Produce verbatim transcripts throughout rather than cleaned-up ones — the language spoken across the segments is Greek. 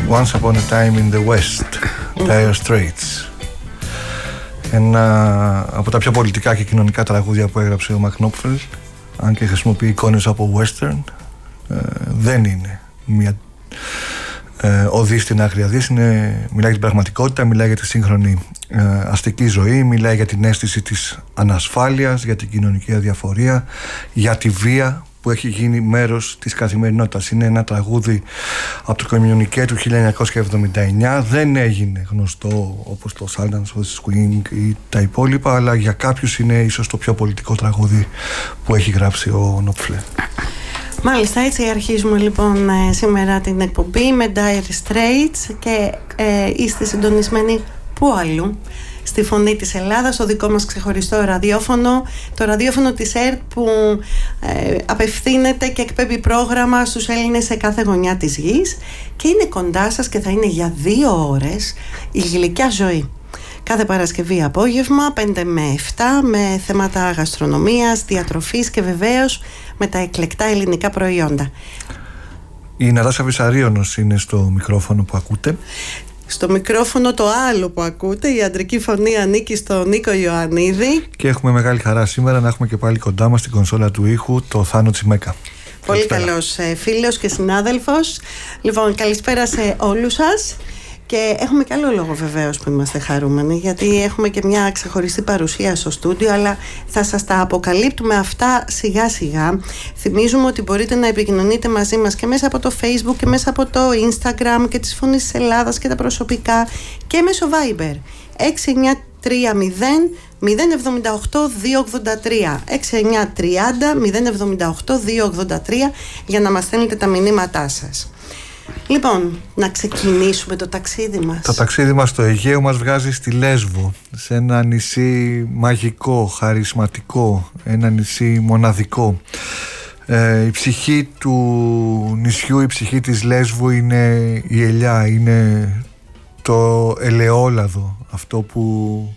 Once Upon a Time in the West, Dire Straits. Ένα από τα πιο πολιτικά και κοινωνικά τραγούδια που έγραψε ο Μαρκ Νόπφλερ, αν και χρησιμοποιεί εικόνες από western, ε, δεν είναι μια ε, οδή στην άκρη δύση. Μιλάει για την πραγματικότητα, μιλάει για τη σύγχρονη ε, αστική ζωή, μιλάει για την αίσθηση της ανασφάλειας, για την κοινωνική αδιαφορία, για τη βία που έχει γίνει μέρος της καθημερινότητας. Είναι ένα τραγούδι από το κομμιουνικέ του χίλια εννιακόσια εβδομήντα εννιά. Δεν έγινε γνωστό όπως το Silence of the Swing ή τα υπόλοιπα, αλλά για κάποιους είναι ίσως το πιο πολιτικό τραγούδι που έχει γράψει ο Νόπφλερ. Μάλιστα, έτσι αρχίζουμε λοιπόν σήμερα την εκπομπή με Dire Straits και ε, είστε συντονισμένοι πού αλλού? Στη Φωνή της Ελλάδας, το δικό μας ξεχωριστό ραδιόφωνο, το ραδιόφωνο της ΕΡΤ που ε, απευθύνεται και εκπέμπει πρόγραμμα στους Έλληνες σε κάθε γωνιά της γης και είναι κοντά σας και θα είναι για δύο ώρες η γλυκιά ζωή. Κάθε Παρασκευή απόγευμα, πέντε με επτά, με θέματα γαστρονομίας, διατροφής και βεβαίως με τα εκλεκτά ελληνικά προϊόντα. Η Νατάσα Βυσαρίωνος είναι στο μικρόφωνο που ακούτε. Στο μικρόφωνο το άλλο που ακούτε, η αντρική φωνή ανήκει στον Νίκο Ιωαννίδη. Και έχουμε μεγάλη χαρά σήμερα να έχουμε και πάλι κοντά μας στην κονσόλα του ήχου το Θάνο Τσιμέκα. Πολύ καλός φίλος και συνάδελφος. Λοιπόν, καλησπέρα σε όλους σας. Και έχουμε και άλλο λόγο βεβαίως που είμαστε χαρούμενοι, γιατί έχουμε και μια ξεχωριστή παρουσία στο στούντιο, αλλά θα σας τα αποκαλύπτουμε αυτά σιγά σιγά. Θυμίζουμε ότι μπορείτε να επικοινωνείτε μαζί μας και μέσα από το Facebook και μέσα από το Instagram και της Φωνής της Ελλάδας και τα προσωπικά και μέσω Viber έξι εννιά τρία μηδέν μηδέν εβδομήντα οκτώ διακόσια ογδόντα τρία έξι εννιά τριάντα μηδέν εβδομήντα οκτώ διακόσια ογδόντα τρία για να μας στέλνετε τα μηνύματά σας. Λοιπόν, να ξεκινήσουμε το ταξίδι μας. Το ταξίδι μας στο Αιγαίο μας βγάζει στη Λέσβο, σε ένα νησί μαγικό, χαρισματικό, ένα νησί μοναδικό. Ε, η ψυχή του νησιού, η ψυχή της Λέσβου είναι η ελιά, είναι το ελαιόλαδο, αυτό που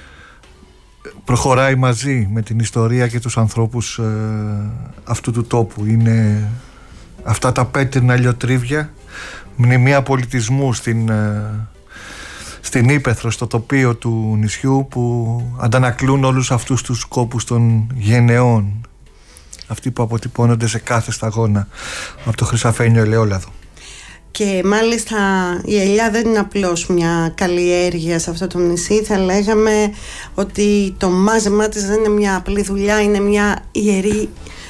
προχωράει μαζί με την ιστορία και τους ανθρώπους ε, αυτού του τόπου. Είναι αυτά τα πέτρινα λιοτρίβια, μνημεία πολιτισμού στην, στην ύπαιθρο, στο τοπίο του νησιού, που αντανακλούν όλους αυτούς τους σκόπους των γενεών, αυτοί που αποτυπώνονται σε κάθε σταγόνα από το χρυσαφένιο ελαιόλαδο. Και μάλιστα η ελιά δεν είναι απλώς μια καλλιέργεια σε αυτό το νησί. Θα λέγαμε ότι το μάζεμά της δεν είναι μια απλή δουλειά, είναι μια ιερή,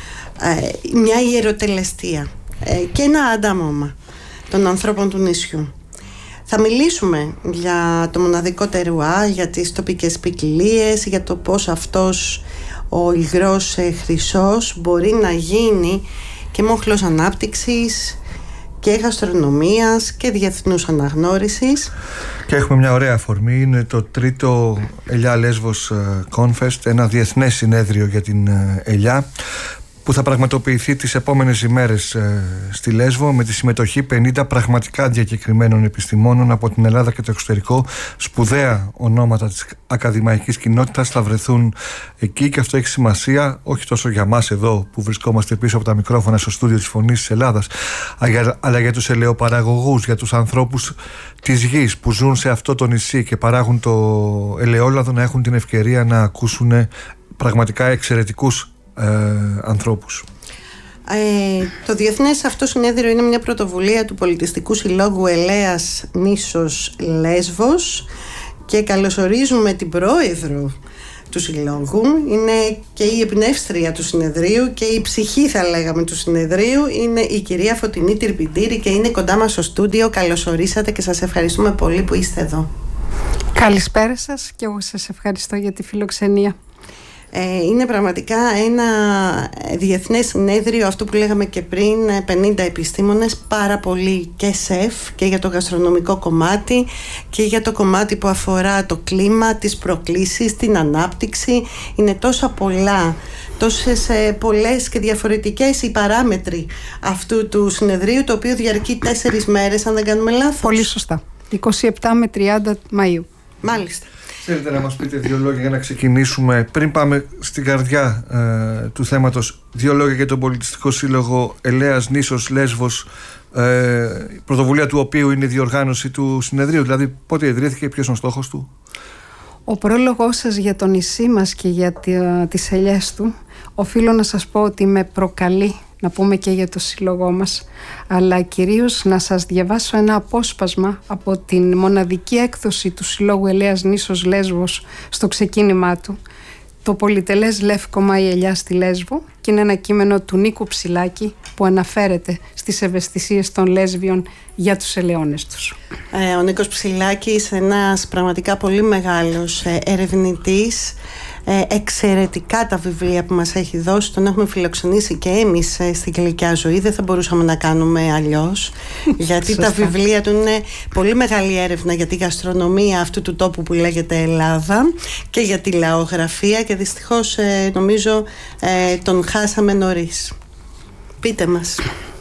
μια ιεροτελεστία και ένα αντάμωμα των ανθρώπων του νησιού. Θα μιλήσουμε για το μοναδικό τερουά, για τις τοπικές ποικιλίες, για το πώς αυτός ο υγρός χρυσός μπορεί να γίνει και μόχλος ανάπτυξης και γαστρονομίας και διεθνούς αναγνώρισης. Και έχουμε μια ωραία αφορμή, είναι το τρίτο Ελιά Λέσβος Confest, ένα διεθνές συνέδριο για την ελιά που θα πραγματοποιηθεί τις επόμενες ημέρες ε, στη Λέσβο, με τη συμμετοχή πενήντα πραγματικά διακεκριμένων επιστημόνων από την Ελλάδα και το εξωτερικό. Σπουδαία ονόματα της ακαδημαϊκής κοινότητας θα βρεθούν εκεί, και αυτό έχει σημασία όχι τόσο για μας εδώ που βρισκόμαστε πίσω από τα μικρόφωνα στο στούντιο της Φωνής της Ελλάδας, αλλά για τους ελαιοπαραγωγούς, για τους ανθρώπους της γης που ζουν σε αυτό το νησί και παράγουν το ελαιόλαδο, να έχουν την ευκαιρία να ακούσουν πραγματικά εξαιρετικούς Ε, ανθρώπους. Ε, το Διεθνές αυτό συνέδριο είναι μια πρωτοβουλία του Πολιτιστικού Συλλόγου Ελέας Νήσος Λέσβος και καλωσορίζουμε την πρόεδρο του συλλόγου. Είναι και η εμπνεύστρια του συνεδρίου και η ψυχή, θα λέγαμε, του συνεδρίου. Είναι η κυρία Φωτεινή Τυρπιντήρη και είναι κοντά μας στο στούντιο. Καλωσορίσατε και σας ευχαριστούμε πολύ που είστε εδώ. Καλησπέρα σας και εγώ σας ευχαριστώ για τη φιλοξενία. Είναι πραγματικά ένα διεθνές συνέδριο, αυτό που λέγαμε και πριν, πενήντα επιστήμονες, πάρα πολύ και σεφ και για το γαστρονομικό κομμάτι και για το κομμάτι που αφορά το κλίμα, τις προκλήσεις, την ανάπτυξη. Είναι τόσα πολλά, τόσες πολλές και διαφορετικές οι παράμετροι αυτού του συνεδρίου, το οποίο διαρκεί τέσσερις μέρες, αν δεν κάνουμε λάθος. Πολύ σωστά, είκοσι επτά με τριάντα Μαΐου. Μάλιστα. Θέλετε να μας πείτε δύο λόγια για να ξεκινήσουμε, πριν πάμε στην καρδιά ε, του θέματος, δύο λόγια για τον Πολιτιστικό Σύλλογο Ελέας Νήσος Λέσβος, ε, πρωτοβουλία του οποίου είναι η διοργάνωση του συνεδρίου, δηλαδή πότε ιδρύθηκε, ποιος είναι ο στόχος του? Ο πρόλογός σας για το νησί μας και για τις ελιές του, οφείλω να σας πω ότι με προκαλεί να πούμε και για το σύλλογό μας, αλλά κυρίως να σας διαβάσω ένα απόσπασμα από την μοναδική έκδοση του Συλλόγου Ελέας Νήσος Λέσβος στο ξεκίνημά του, το πολυτελές Λεύκομα η ελιά στη Λέσβο, και είναι ένα κείμενο του Νίκου Ψηλάκη που αναφέρεται στις ευαισθησίες των λέσβιων για τους ελαιώνες τους. Ε, ο Νίκος Ψηλάκης, ένας πραγματικά πολύ μεγάλος ε, ερευνητής, ε, εξαιρετικά τα βιβλία που μας έχει δώσει, τον έχουμε φιλοξενήσει και εμείς ε, στην Κηλικιά Ζωή, δεν θα μπορούσαμε να κάνουμε αλλιώς γιατί τα βιβλία του είναι πολύ μεγάλη έρευνα για τη γαστρονομία αυτού του τόπου που λέγεται Ελλάδα και για τη λαογραφία, και δυστυχώς ε, νομίζω ε, τον χάσαμε νωρίς. Πείτε μας.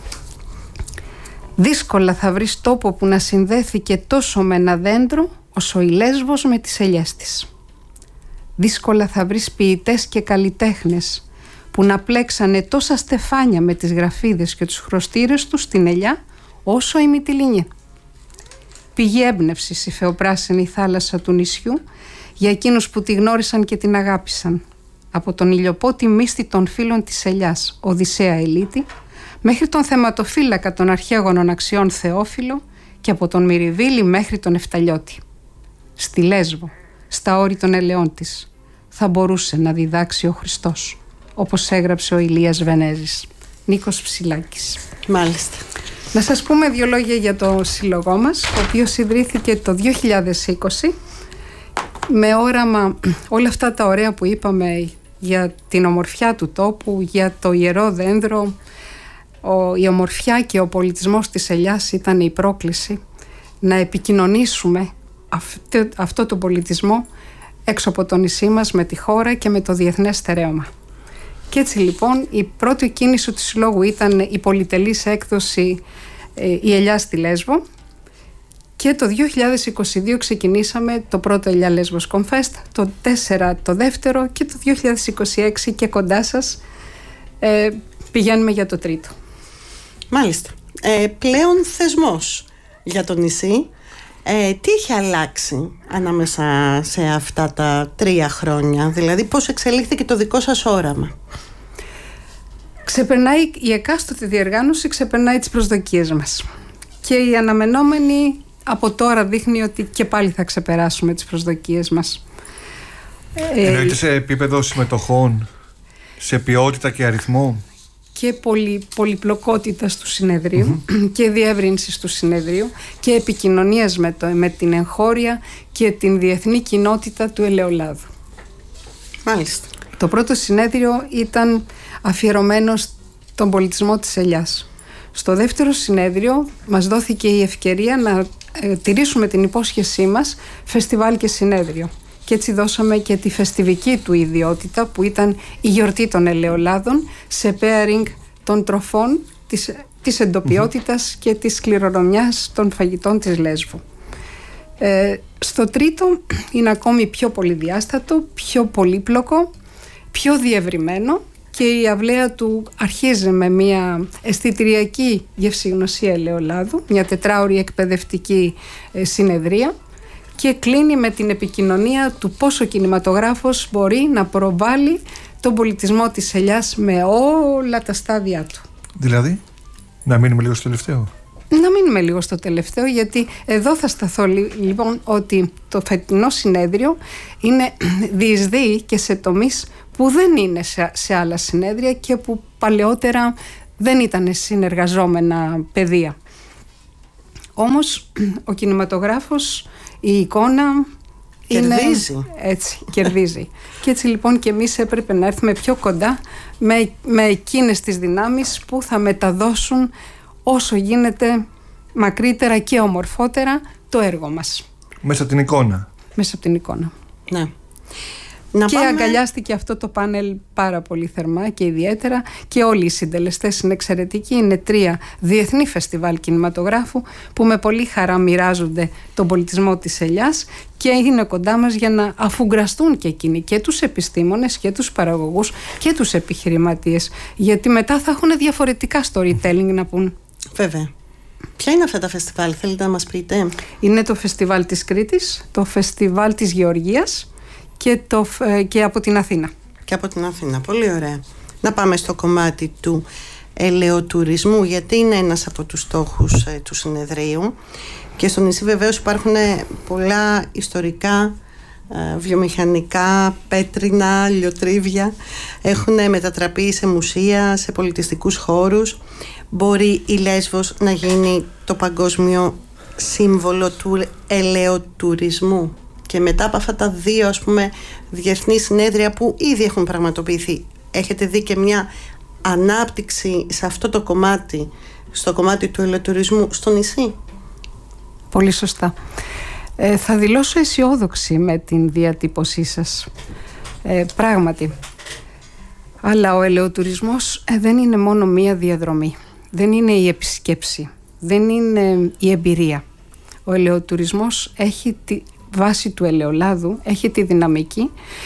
Δύσκολα θα βρεις τόπο που να συνδέθηκε τόσο με ένα δέντρο όσο η Λέσβος με τις ελιές της. Δύσκολα θα βρεις ποιητές και καλλιτέχνες που να πλέξανε τόσα στεφάνια με τις γραφίδες και τους χρωστήρες τους στην ελιά όσο η Μυτιληνή. Πηγή έμπνευσης η φεοπράσινη θάλασσα του νησιού για εκείνους που τη γνώρισαν και την αγάπησαν, από τον ηλιοπότη μύστη των φίλων της ελιάς Οδυσσέα Ελίτη μέχρι τον θεματοφύλακα των αρχαίγωνων αξιών Θεόφιλο, και από τον Μυριβίλη μέχρι τον Εφταλιώτη. Στη Λέσβο, στα όρη των ελαιών της, θα μπορούσε να διδάξει ο Χριστός, όπως έγραψε ο Ηλίας Βενέζης. Νίκος Ψηλάκης. Μάλιστα. Να σας πούμε δύο λόγια για το σύλλογό μας, ο οποίος ιδρύθηκε το δύο χιλιάδες είκοσι με όραμα όλα αυτά τα ωραία που είπαμε για την ομορφιά του τόπου, για το ιερό δέντρο. Ο, η ομορφιά και ο πολιτισμός της ελιάς ήταν η πρόκληση να επικοινωνήσουμε αυτό, αυτό το πολιτισμό έξω από το νησί μας με τη χώρα και με το διεθνές στερέωμα. Και έτσι λοιπόν η πρώτη κίνηση του συλλόγου ήταν η πολυτελής έκδοση ε, «Η ελιά στη Λέσβο», και το δύο χιλιάδες είκοσι δύο ξεκινήσαμε το πρώτο Ελιά Λέσβος Confest, το τέσσερα το δεύτερο, και το δύο χιλιάδες είκοσι έξι και κοντά σας ε, πηγαίνουμε για το τρίτο. Μάλιστα. Ε, πλέον θεσμός για το νησί. Ε, τι έχει αλλάξει ανάμεσα σε αυτά τα τρία χρόνια, δηλαδή πώς εξελίχθηκε το δικό σας όραμα? Ξεπερνάει, η εκάστοτε διοργάνωση ξεπερνάει τις προσδοκίες μας, και η αναμενόμενη από τώρα δείχνει ότι και πάλι θα ξεπεράσουμε τις προσδοκίες μας. Εννοείται σε επίπεδο συμμετοχών, σε ποιότητα και αριθμό, και πολυ, πολυπλοκότητας του συνεδρίου mm-hmm. και διεύρυνσης του συνεδρίου και επικοινωνίας με, το, με την εγχώρια και την διεθνή κοινότητα του ελαιολάδου. Μάλιστα. Το πρώτο συνέδριο ήταν αφιερωμένο στον πολιτισμό της ελιάς. Στο δεύτερο συνέδριο μας δόθηκε η ευκαιρία να ε, τηρήσουμε την υπόσχεσή μας φεστιβάλ και συνέδριο. Και έτσι δώσαμε και τη φεστιβική του ιδιότητα, που ήταν η γιορτή των ελαιολάδων σε pairing των τροφών, της, της εντοπιότητας mm-hmm. και της κληρονομιάς των φαγητών της Λέσβου. Ε, στο τρίτο είναι ακόμη πιο πολυδιάστατο, πιο πολύπλοκο, πιο διευρυμένο, και η αυλαία του αρχίζει με μια αισθητηριακή γευσηγνωσία ελαιολάδου, μια τετράωρη εκπαιδευτική ε, συνεδρία, και κλείνει με την επικοινωνία του πώς ο κινηματογράφος μπορεί να προβάλλει τον πολιτισμό της ελιάς με όλα τα στάδια του. Δηλαδή, να μείνουμε λίγο στο τελευταίο. Να μείνουμε λίγο στο τελευταίο, γιατί εδώ θα σταθώ λοιπόν ότι το φετινό συνέδριο είναι διεισδύει και σε τομείς που δεν είναι σε, σε άλλα συνέδρια και που παλαιότερα δεν ήταν συνεργαζόμενα πεδία. Όμως ο κινηματογράφος, η εικόνα κερδίζει. Είναι έτσι, κερδίζει. Και έτσι λοιπόν και εμείς έπρεπε να έρθουμε πιο κοντά με, με εκείνες τις δυνάμεις που θα μεταδώσουν όσο γίνεται μακρύτερα και ομορφότερα το έργο μας. Μέσα από την εικόνα. Μέσα από την εικόνα. Ναι. Να και πάμε... αγκαλιάστηκε αυτό το πάνελ πάρα πολύ θερμά και ιδιαίτερα, και όλοι οι συντελεστές είναι εξαιρετικοί. Είναι τρία διεθνή φεστιβάλ κινηματογράφου που με πολύ χαρά μοιράζονται τον πολιτισμό της ελιάς και είναι κοντά μας για να αφουγκραστούν και εκείνοι, και τους επιστήμονες και τους παραγωγούς και τους επιχειρηματίες, γιατί μετά θα έχουν διαφορετικά storytelling να πούν. Βέβαια. Ποια είναι αυτά τα φεστιβάλ, θέλετε να μας πείτε? Είναι το φεστιβάλ της Κρήτης, το φεστιβάλ της Γεωργίας και, το, και από την Αθήνα. Και από την Αθήνα, πολύ ωραία. Να πάμε στο κομμάτι του ελαιοτουρισμού, γιατί είναι ένας από τους στόχους ε, του συνεδρίου. Και στο νησί βεβαίως υπάρχουν πολλά ιστορικά, ε, βιομηχανικά, πέτρινα, λιοτρίβια. Έχουν μετατραπεί σε μουσεία, σε πολιτιστικούς χώρους. Μπορεί η Λέσβος να γίνει το παγκόσμιο σύμβολο του ελαιοτουρισμού. Και μετά από αυτά τα δύο, ας πούμε, διεθνή συνέδρια που ήδη έχουν πραγματοποιηθεί, έχετε δει και μια ανάπτυξη σε αυτό το κομμάτι, στο κομμάτι του ελαιοτουρισμού στο νησί? Πολύ σωστά. Ε, θα δηλώσω αισιόδοξη με την διατύπωσή σας. Ε, πράγματι. Αλλά ο ελαιοτουρισμός ε, δεν είναι μόνο μία διαδρομή. Δεν είναι η επισκέψη. Δεν είναι η εμπειρία. Ο ελαιοτουρισμός έχει τη βάση του ελαιολάδου, έχει τη δυναμική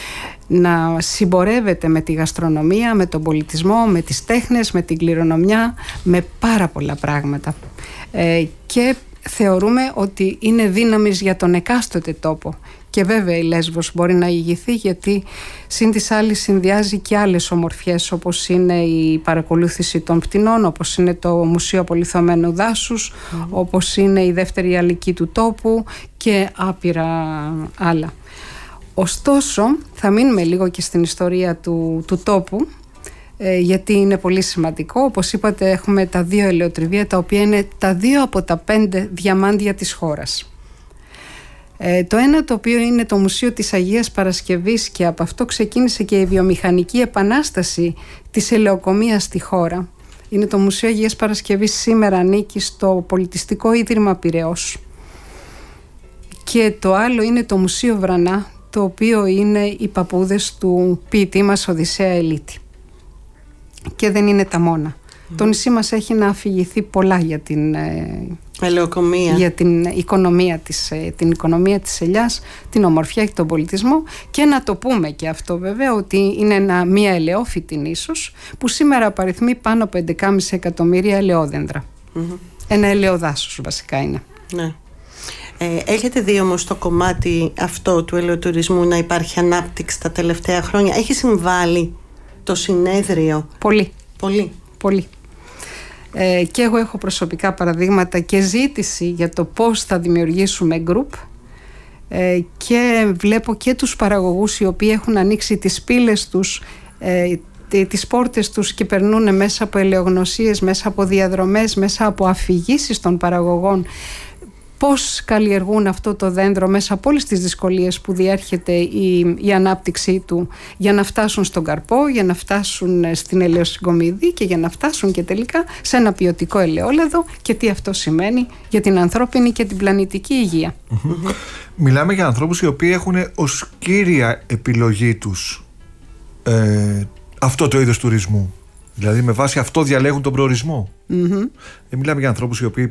να συμπορεύεται με τη γαστρονομία, με τον πολιτισμό, με τις τέχνες, με την κληρονομιά, με πάρα πολλά πράγματα. Ε, και θεωρούμε ότι είναι δύναμης για τον εκάστοτε τόπο. Και βέβαια η Λέσβος μπορεί να ηγηθεί, γιατί συν της άλλης συνδυάζει και άλλες ομορφιές, όπως είναι η παρακολούθηση των πτηνών, όπως είναι το Μουσείο Απολιθωμένου Δάσους, mm. όπως είναι η δεύτερη αλική του τόπου και άπειρα άλλα. Ωστόσο, θα μείνουμε λίγο και στην ιστορία του, του τόπου, ε, γιατί είναι πολύ σημαντικό. Όπως είπατε, έχουμε τα δύο ελαιοτριβία, τα οποία είναι τα δύο από τα πέντε διαμάντια της χώρας. Ε, το ένα, το οποίο είναι το Μουσείο της Αγίας Παρασκευής, και από αυτό ξεκίνησε και η βιομηχανική επανάσταση της ελαιοκομείας στη χώρα. Είναι το Μουσείο Αγίας Παρασκευής, σήμερα ανήκει στο Πολιτιστικό Ίδρυμα Πειραιώς. Και το άλλο είναι το Μουσείο Βρανά, το οποίο είναι οι παππούδες του ποιητή μας Οδυσσέα Ελίτη. Και δεν είναι τα μόνα. Mm. Το νησί μας έχει να αφηγηθεί πολλά για την ελαιοκομεία, για την οικονομία της, την οικονομία της ελιάς, την ομορφιά και τον πολιτισμό. Και να το πούμε και αυτό βέβαια, ότι είναι ένα, μια ελαιόφυτη νήσος που σήμερα απαριθμεί πάνω από έντεκα κόμμα πέντε εκατομμύρια ελαιόδεντρα. Mm-hmm. Ένα ελαιοδάσος βασικά είναι. Ναι. Ε, έχετε δει όμως το κομμάτι αυτό του ελαιοτουρισμού να υπάρχει ανάπτυξη τα τελευταία χρόνια? Έχει συμβάλει το συνέδριο? Πολύ. Πολύ. Πολύ. Ε, και εγώ έχω προσωπικά παραδείγματα και ζήτηση για το πώς θα δημιουργήσουμε group, ε, και βλέπω και τους παραγωγούς οι οποίοι έχουν ανοίξει τις πύλες τους, ε, τις πόρτες τους, και περνούν μέσα από ελαιογνωσίες, μέσα από διαδρομές, μέσα από αφηγήσεις των παραγωγών, πώς καλλιεργούν αυτό το δέντρο μέσα από όλες τις δυσκολίες που διέρχεται η, η ανάπτυξή του, για να φτάσουν στον καρπό, για να φτάσουν στην ελαιοσυγκομιδή και για να φτάσουν και τελικά σε ένα ποιοτικό ελαιόλαδο, και τι αυτό σημαίνει για την ανθρώπινη και την πλανητική υγεία. Mm-hmm. Μιλάμε για ανθρώπους οι οποίοι έχουν ως κύρια επιλογή τους ε, αυτό το είδος τουρισμού. Δηλαδή με βάση αυτό διαλέγουν τον προορισμό. Mm-hmm. Δεν μιλάμε για ανθρώπους οι οποίοι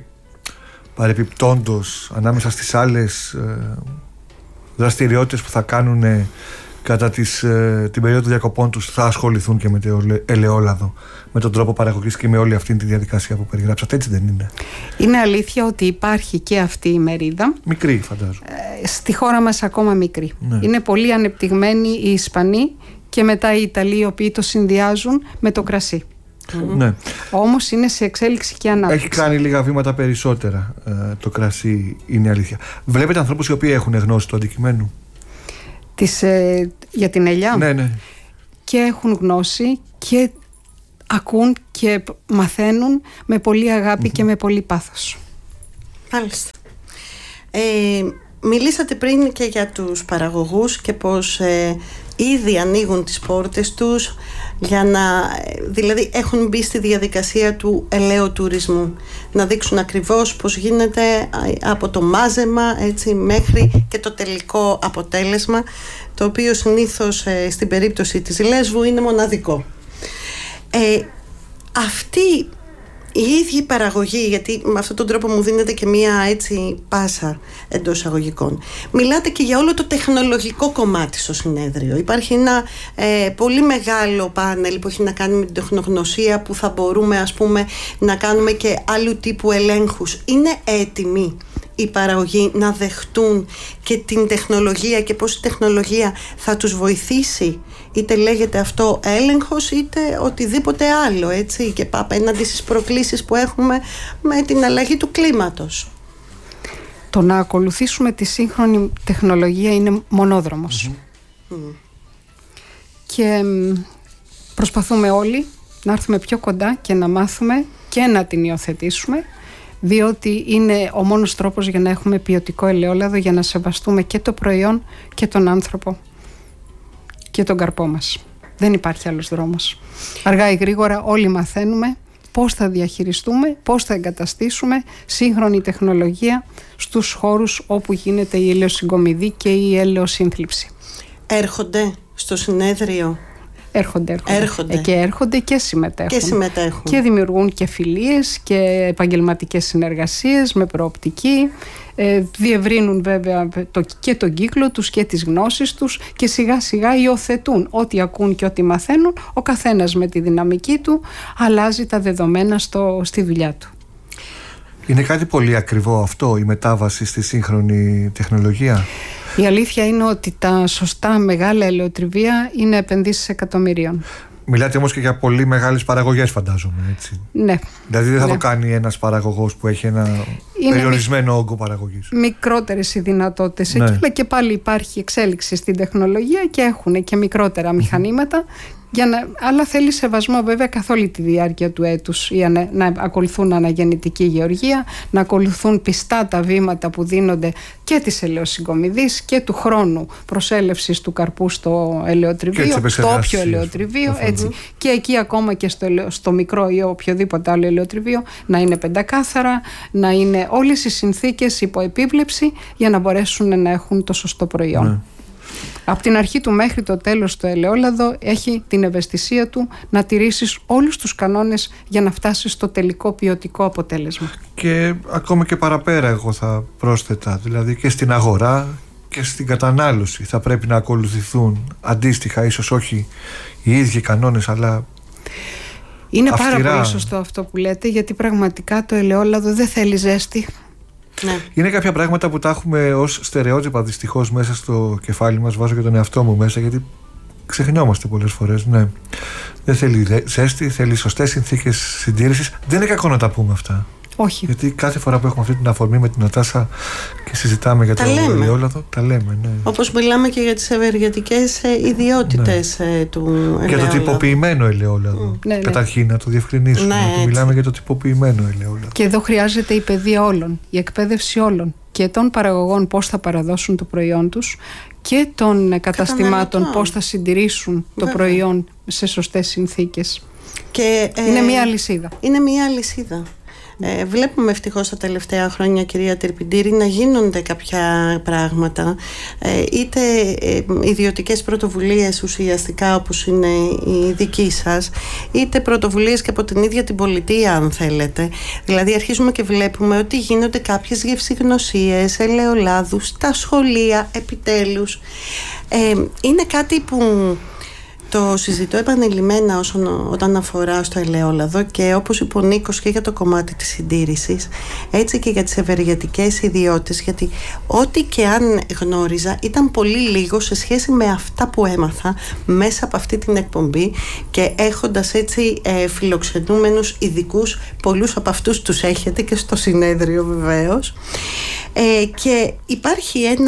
παρεπιπτόντως ανάμεσα στις άλλες ε, δραστηριότητες που θα κάνουν ε, κατά τις, ε, την περίοδο διακοπών τους, θα ασχοληθούν και με το ελαιόλαδο, με τον τρόπο παραγωγής και με όλη αυτή τη διαδικασία που περιγράψατε. Έτσι δεν είναι? Είναι αλήθεια ότι υπάρχει και αυτή η μερίδα. Μικρή φαντάζομαι. Ε, στη χώρα μας ακόμα μικρή. Ναι. Είναι πολύ ανεπτυγμένοι οι Ισπανοί και μετά οι Ιταλοί, οι οποίοι το συνδυάζουν με το κρασί. Mm-hmm. Ναι. Όμως είναι σε εξέλιξη και ανάπτυξη. Έχει κάνει λίγα βήματα περισσότερα ε, το κρασί, είναι αλήθεια. Βλέπετε ανθρώπους οι οποίοι έχουν γνώση του αντικειμένου Της, ε, για την ελιά? Ναι, ναι. Και έχουν γνώση και ακούν και μαθαίνουν με πολύ αγάπη mm-hmm. και με πολύ πάθος. Μάλιστα. ε, Μιλήσατε πριν και για τους παραγωγούς και πως ε, ήδη ανοίγουν τις πόρτες τους για να, δηλαδή έχουν μπει στη διαδικασία του ελαιοτουρισμού, να δείξουν ακριβώς πώς γίνεται από το μάζεμα, έτσι, μέχρι και το τελικό αποτέλεσμα, το οποίο συνήθως ε, στην περίπτωση της Λέσβου είναι μοναδικό. Ε, αυτή η ίδια παραγωγή, γιατί με αυτόν τον τρόπο μου δίνεται και μία έτσι πάσα εντός εισαγωγικών. Μιλάτε και για όλο το τεχνολογικό κομμάτι στο συνέδριο. Υπάρχει ένα ε, πολύ μεγάλο πάνελ που έχει να κάνει με την τεχνογνωσία, που θα μπορούμε, ας πούμε, να κάνουμε και άλλου τύπου ελέγχους. Είναι έτοιμοι οι παραγωγοί να δεχτούν και την τεχνολογία και πώς η τεχνολογία θα τους βοηθήσει, είτε λέγεται αυτό έλεγχος είτε οτιδήποτε άλλο, έτσι, και απέναντι στις προκλήσεις που έχουμε με την αλλαγή του κλίματος? Το να ακολουθήσουμε τη σύγχρονη τεχνολογία είναι μονόδρομος. Mm-hmm. Και προσπαθούμε όλοι να έρθουμε πιο κοντά και να μάθουμε και να την υιοθετήσουμε, διότι είναι ο μόνος τρόπος για να έχουμε ποιοτικό ελαιόλαδο, για να σεβαστούμε και το προϊόν και τον άνθρωπο και τον καρπό μας. Δεν υπάρχει άλλος δρόμος. Αργά ή γρήγορα όλοι μαθαίνουμε πώς θα διαχειριστούμε, πώς θα εγκαταστήσουμε σύγχρονη τεχνολογία στους χώρους όπου γίνεται η ελαιοσυγκομιδή και η ελαιοσύνθλιψη. Έρχονται στο συνέδριο? Έρχονται, έρχονται. έρχονται. Και έρχονται και συμμετέχουν. Και συμμετέχουν. Και δημιουργούν και φιλίες και επαγγελματικές συνεργασίες με προοπτική. Ε, διευρύνουν βέβαια το, και τον κύκλο τους και τις γνώσεις τους και σιγά σιγά υιοθετούν ό,τι ακούν και ό,τι μαθαίνουν. Ο καθένας με τη δυναμική του αλλάζει τα δεδομένα στο, στη δουλειά του. Είναι κάτι πολύ ακριβό αυτό, η μετάβαση στη σύγχρονη τεχνολογία? Η αλήθεια είναι ότι τα σωστά μεγάλα ελαιοτριβία είναι επενδύσεις εκατομμυρίων. Μιλάτε όμως και για πολύ μεγάλες παραγωγές, φαντάζομαι, έτσι. Ναι. Δηλαδή δεν θα ναι. το κάνει ένας παραγωγός που έχει ένα είναι περιορισμένο μι... όγκο παραγωγής. Μικρότερες οι δυνατότητες ναι. εκεί, αλλά και πάλι υπάρχει εξέλιξη στην τεχνολογία και έχουν και μικρότερα μηχανήματα. Για να, αλλά θέλει σεβασμό βέβαια καθ' όλη τη διάρκεια του έτους, για να, να ακολουθούν αναγεννητική γεωργία, να ακολουθούν πιστά τα βήματα που δίνονται και της ελαιοσυγκομιδής και του χρόνου προσέλευσης του καρπού στο ελαιοτριβείο, στο όποιο ελαιοτριβείο, έτσι, και εκεί ακόμα και στο, στο μικρό ή οποιοδήποτε άλλο ελαιοτριβείο να είναι πεντακάθαρα, να είναι όλες οι συνθήκες υπό επίβλεψη για να μπορέσουν να έχουν το σωστό προϊόν. Ναι. Από την αρχή του μέχρι το τέλος το ελαιόλαδο έχει την ευαισθησία του να τηρήσεις όλους τους κανόνες για να φτάσεις στο τελικό ποιοτικό αποτέλεσμα. Και ακόμα και παραπέρα εγώ θα πρόσθετα, δηλαδή και στην αγορά και στην κατανάλωση θα πρέπει να ακολουθηθούν αντίστοιχα, ίσως όχι οι ίδιοι κανόνες, αλλά είναι αυστηρά. Πάρα πολύ σωστό αυτό που λέτε, γιατί πραγματικά το ελαιόλαδο δεν θέλει ζέστη. Ναι. Είναι κάποια πράγματα που τα έχουμε ως στερεότυπα δυστυχώς μέσα στο κεφάλι μας. Βάζω και τον εαυτό μου μέσα, γιατί ξεχνιόμαστε πολλές φορές. Ναι. Δεν θέλει ζέστη, θέλει σωστές συνθήκες συντήρησης. Δεν είναι κακό να τα πούμε αυτά. Όχι. Γιατί κάθε φορά που έχουμε αυτή την αφορμή με την Νατάσα και συζητάμε για τα το ελαιόλαδο, τα λέμε. Ναι. Όπως μιλάμε και για τις ευεργετικές ιδιότητες ναι. του ελαιόλαδου. Και το τυποποιημένο ελαιόλαδο. Mm. Καταρχήν, να το διευκρινίσουμε. Ναι, ότι μιλάμε για το τυποποιημένο ελαιόλαδο. Και εδώ χρειάζεται η παιδεία όλων, η εκπαίδευση όλων. Και των παραγωγών πώς θα παραδώσουν το προϊόν τους και των καταστημάτων πώς θα συντηρήσουν το Βέβαια. προϊόν σε σωστές συνθήκες. Και, ε, είναι μία αλυσίδα. Είναι μία αλυσίδα. Ε, βλέπουμε ευτυχώς τα τελευταία χρόνια, κυρία Τερπιντήρη, να γίνονται κάποια πράγματα, ε, είτε ε, ιδιωτικές πρωτοβουλίες ουσιαστικά όπως είναι η δική σας, είτε πρωτοβουλίες και από την ίδια την πολιτεία, αν θέλετε. Δηλαδή αρχίζουμε και βλέπουμε ότι γίνονται κάποιες γευσηγνωσίες ελαιολάδου στα σχολεία επιτέλους. ε, είναι κάτι που το συζητώ επανειλημμένα όσον, όταν αφορά στο ελαιόλαδο, και όπως είπε ο Νίκος και για το κομμάτι της συντήρησης, έτσι και για τις ευεργετικές ιδιότητες, γιατί ό,τι και αν γνώριζα ήταν πολύ λίγο σε σχέση με αυτά που έμαθα μέσα από αυτή την εκπομπή, και έχοντας έτσι ε, φιλοξενούμενους ειδικούς, πολλούς από αυτούς τους έχετε και στο συνέδριο βεβαίως, ε, και υπάρχει ένα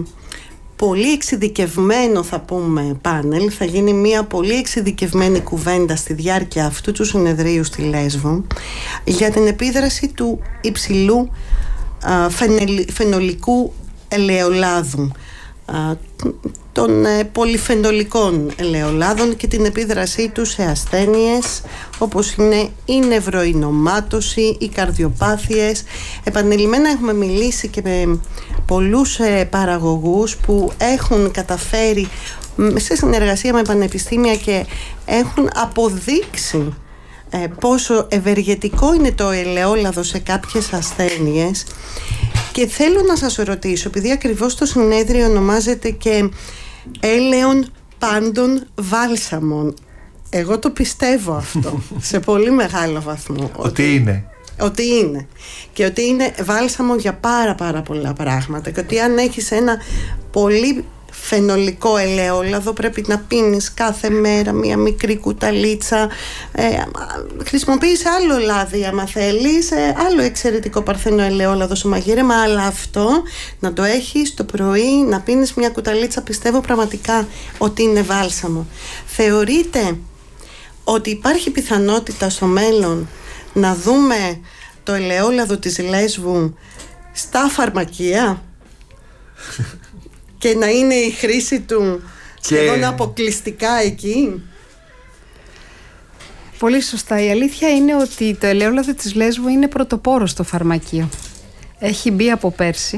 πολύ εξειδικευμένο, θα πούμε, πάνελ. Θα γίνει μια πολύ εξειδικευμένη κουβέντα στη διάρκεια αυτού του συνεδρίου στη Λέσβο για την επίδραση του υψηλού α, φενελ, φαινολικού ελαιολάδου των πολυφενολικών ελαιολάδων και την επίδρασή τους σε ασθένειες όπως είναι η νευροϊνομάτωση, οι καρδιοπάθειες. Επανειλημμένα έχουμε μιλήσει και με πολλούς παραγωγούς που έχουν καταφέρει σε συνεργασία με πανεπιστήμια και έχουν αποδείξει πόσο ευεργετικό είναι το ελαιόλαδο σε κάποιες ασθένειες. Και θέλω να σας ρωτήσω, επειδή ακριβώς το συνέδριο ονομάζεται και έλαιον πάντων βάλσαμων, εγώ το πιστεύω αυτό σε πολύ μεγάλο βαθμό. Ότι, ότι είναι. Ότι είναι. Και ότι είναι βάλσαμο για πάρα πάρα πολλά πράγματα. Και ότι αν έχεις ένα πολύ φαινολικό ελαιόλαδο πρέπει να πίνεις κάθε μέρα μια μικρή κουταλίτσα. ε, Χρησιμοποιείς άλλο λάδι άμα θέλεις, ε, άλλο εξαιρετικό παρθένο ελαιόλαδο στο μαγείρεμα, αλλά αυτό να το έχεις το πρωί, να πίνεις μια κουταλίτσα, πιστεύω πραγματικά ότι είναι βάλσαμο. Θεωρείτε ότι υπάρχει πιθανότητα στο μέλλον να δούμε το ελαιόλαδο της Λέσβου στα φαρμακεία και να είναι η χρήση του και... σχεδόν αποκλειστικά εκεί? Πολύ σωστά. Η αλήθεια είναι ότι το ελαιόλαδο της Λέσβου είναι πρωτοπόρο στο φαρμακείο. Έχει μπει από πέρσι.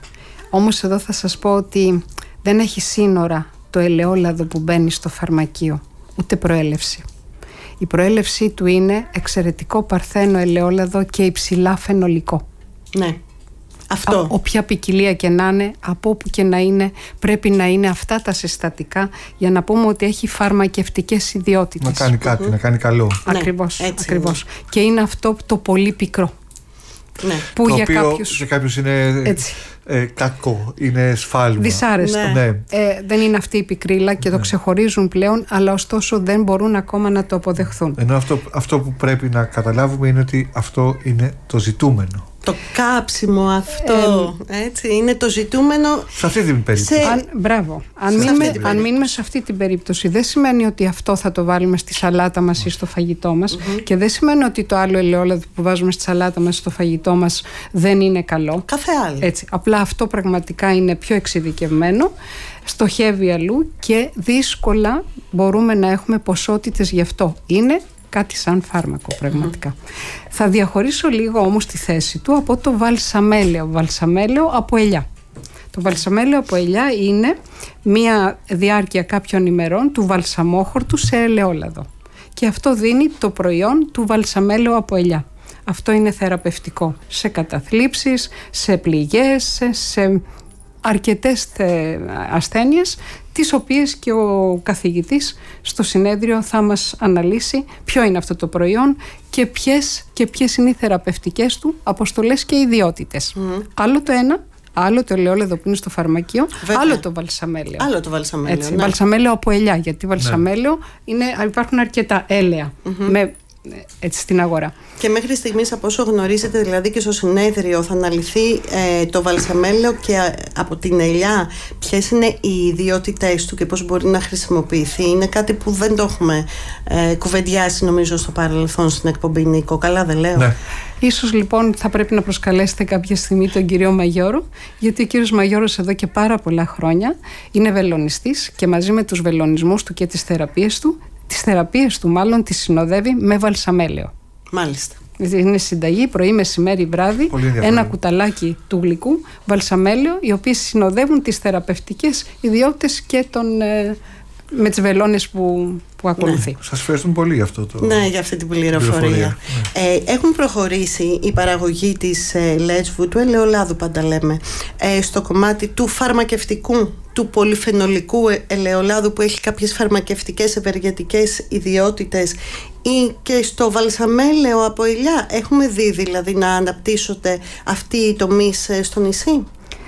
Όμως εδώ θα σας πω ότι δεν έχει σύνορα το ελαιόλαδο που μπαίνει στο φαρμακείο, ούτε προέλευση. Η προέλευσή του είναι εξαιρετικό παρθένο ελαιόλαδο και υψηλά φαινολικό. Ναι. Αυτό. Α, όποια ποικιλία και να είναι, από όπου και να είναι, πρέπει να είναι αυτά τα συστατικά για να πούμε ότι έχει φαρμακευτικές ιδιότητες. Να κάνει κάτι, mm-hmm. να κάνει καλό. Ακριβώς, ναι, ακριβώς. Και είναι αυτό το πολύ πικρό. Ναι. Που το για οποίο κάποιους... σε κάποιους είναι ε, κακό, είναι σφάλμα. Δυσάρεστο. Ναι. Ναι. Ε, δεν είναι αυτή η πικρίλα και ναι. το ξεχωρίζουν πλέον, αλλά ωστόσο δεν μπορούν ακόμα να το αποδεχθούν. Ενώ αυτό, αυτό που πρέπει να καταλάβουμε είναι ότι αυτό είναι το ζητούμενο. Το κάψιμο αυτό, ε, έτσι, είναι το ζητούμενο. Σε αυτή την περίπτωση. Σε... Αν, μπράβο. Αν μείνουμε, αν μείνουμε σε αυτή την περίπτωση, δεν σημαίνει ότι αυτό θα το βάλουμε στη σαλάτα μας ή στο φαγητό μας, mm-hmm. και δεν σημαίνει ότι το άλλο ελαιόλαδο που βάζουμε στη σαλάτα μας ή στο φαγητό μας δεν είναι καλό. Κάθε άλλο. Έτσι. Απλά αυτό πραγματικά είναι πιο εξειδικευμένο, στοχεύει αλλού και δύσκολα μπορούμε να έχουμε ποσότητες γι' αυτό. Είναι κάτι σαν φάρμακο πραγματικά. Mm-hmm. Θα διαχωρίσω λίγο όμως τη θέση του από το βαλσαμέλαιο. Βαλσαμέλαιο από ελιά. Το βαλσαμέλαιο από ελιά είναι μία διάρκεια κάποιων ημερών του βαλσαμόχορτου σε ελαιόλαδο. Και αυτό δίνει το προϊόν του βαλσαμέλαιο από ελιά. Αυτό είναι θεραπευτικό σε καταθλίψεις, σε πληγές, σε αρκετές ασθένειες, τις οποίες και ο καθηγητής στο συνέδριο θα μας αναλύσει ποιο είναι αυτό το προϊόν και ποιες, και ποιες είναι οι θεραπευτικές του αποστολές και ιδιότητες. Mm. Άλλο το ένα, άλλο το ελαιόλαδο που είναι στο φαρμακείο, βέβαια. Άλλο το βαλσαμέλαιο. Άλλο το βαλσαμέλαιο. Έτσι, ναι. Βαλσαμέλαιο από ελιά, γιατί βαλσαμέλαιο ναι. είναι, υπάρχουν αρκετά έλαια mm-hmm. με, έτσι, στην αγορά. Και μέχρι στιγμής, από όσο γνωρίζετε, δηλαδή και στο συνέδριο, θα αναλυθεί ε, το βαλσαμέλαιο και α, από την ελιά ποιες είναι οι ιδιότητες του και πώς μπορεί να χρησιμοποιηθεί. Είναι κάτι που δεν το έχουμε ε, κουβεντιάσει νομίζω στο παρελθόν στην εκπομπή, Νίκο. Καλά δεν λέω? Ναι. Ίσως λοιπόν θα πρέπει να προσκαλέσετε κάποια στιγμή τον κύριο Μαγιώρο, γιατί ο κύριος Μαγιώρος εδώ και πάρα πολλά χρόνια είναι βελονιστής και μαζί με τους βελονισμούς του και τις θεραπείες του, τις θεραπείες του μάλλον τις συνοδεύει με βαλσαμέλαιο. Μάλιστα. Είναι συνταγή πρωί, μεσημέρι, βράδυ, ένα κουταλάκι του γλυκού βαλσαμέλαιο, οι οποίες συνοδεύουν τις θεραπευτικές ιδιότητες και τον, ε, με τις βελόνες που, που ακολουθεί. Ναι. Σας ευχαριστούμε πολύ για αυτό το... Ναι, για αυτή την πληροφορία. πληροφορία. Ναι. Ε, έχουν προχωρήσει η παραγωγή της ε, Λέσβου, του ελαιολάδου πάντα λέμε, ε, στο κομμάτι του φαρμακευτικού, του πολυφαινολικού ελαιολάδου που έχει κάποιες φαρμακευτικές ευεργετικές ιδιότητες, ή και στο βαλσαμέλαιο από ελιά. Έχουμε δει δηλαδή να αναπτύσσονται αυτοί οι τομείς στο νησί?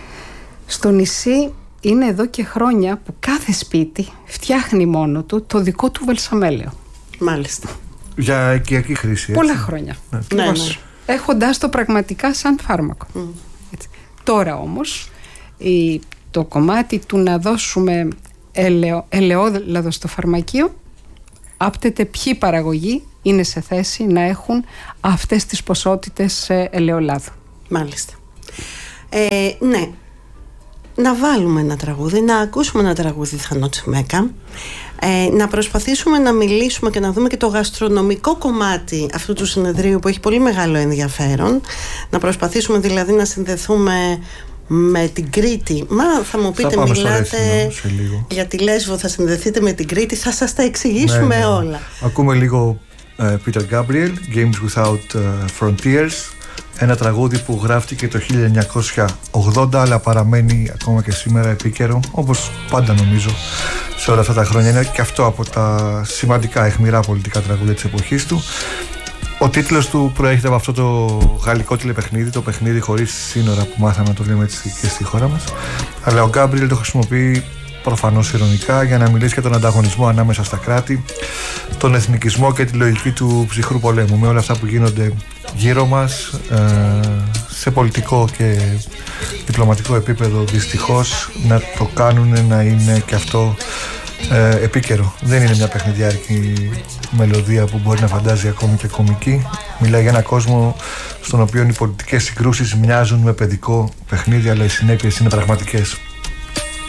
Στο νησί είναι εδώ και χρόνια που κάθε σπίτι φτιάχνει μόνο του το δικό του βαλσαμέλαιο. Μάλιστα. Για οικιακή χρήση, έτσι. Πολλά χρόνια. Ναι, ναι. Έχοντας το πραγματικά σαν φάρμακο. Mm. Έτσι. Τώρα όμως η, το κομμάτι του να δώσουμε ελαιο, ελαιόλαδο στο φαρμακείο άπτεται ποιοι παραγωγοί είναι σε θέση να έχουν αυτές τις ποσότητες ελαιολάδου. Μάλιστα. Ε, ναι. να βάλουμε ένα τραγούδι, να ακούσουμε ένα τραγούδι Θανό Τσιμέκα, ε, να προσπαθήσουμε να μιλήσουμε και να δούμε και το γαστρονομικό κομμάτι αυτού του συνεδρίου που έχει πολύ μεγάλο ενδιαφέρον, να προσπαθήσουμε δηλαδή να συνδεθούμε με την Κρήτη. Μα θα μου πείτε, θα μιλάτε για τη Λέσβο, θα συνδεθείτε με την Κρήτη, θα σας τα εξηγήσουμε ναι, ναι. όλα. Ακούμε λίγο uh, Peter Gabriel, Games Without uh, Frontiers, ένα τραγούδι που γράφτηκε το χίλια εννιακόσια ογδόντα αλλά παραμένει ακόμα και σήμερα επίκαιρο, όπως πάντα νομίζω σε όλα αυτά τα χρόνια. Είναι και αυτό από τα σημαντικά αιχμηρά πολιτικά τραγούδια της εποχής του. Ο τίτλος του προέρχεται από αυτό το γαλλικό τηλεπαιχνίδι, το παιχνίδι χωρίς σύνορα που μάθαμε να το λέμε έτσι και στη χώρα μας. Αλλά ο Γκάμπριελ το χρησιμοποιεί προφανώς ειρωνικά για να μιλήσει για τον ανταγωνισμό ανάμεσα στα κράτη, τον εθνικισμό και τη λογική του ψυχρού πολέμου, με όλα αυτά που γίνονται γύρω μας σε πολιτικό και διπλωματικό επίπεδο. Δυστυχώς να το κάνουν να είναι και αυτό ε, επίκαιρο. Δεν είναι μια παιχνιδιάρικη μελωδία που μπορεί να φαντάζει ακόμη και κομική. Μιλάει για έναν κόσμο στον οποίο οι πολιτικές συγκρούσεις μοιάζουν με παιδικό παιχνίδι, αλλά οι συνέπειες είναι πραγματικές.